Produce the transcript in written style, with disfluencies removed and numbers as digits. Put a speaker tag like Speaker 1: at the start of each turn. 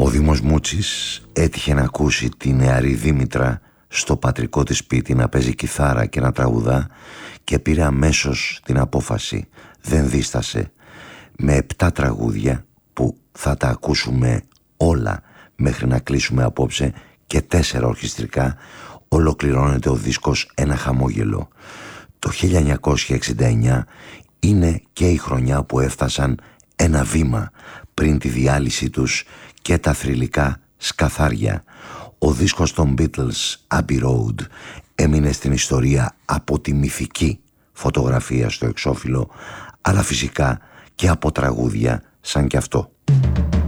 Speaker 1: Ο Δήμος Μούτσης έτυχε να ακούσει τη νεαρή Δήμητρα στο πατρικό της σπίτι να παίζει κιθάρα και να τραγουδά και πήρε αμέσως την απόφαση, δεν δίστασε. Με 7 τραγούδια που θα τα ακούσουμε όλα μέχρι να κλείσουμε απόψε και 4 ορχιστρικά, ολοκληρώνεται ο δίσκος «Ένα χαμόγελο». Το 1969 είναι και η χρονιά που έφτασαν ένα βήμα πριν τη διάλυση τους και τα θρυλικά σκαθάρια. Ο δίσκος των Beatles, Abbey Road, έμεινε στην ιστορία από τη μυθική φωτογραφία στο εξώφυλλο, αλλά φυσικά και από τραγούδια σαν κι αυτό.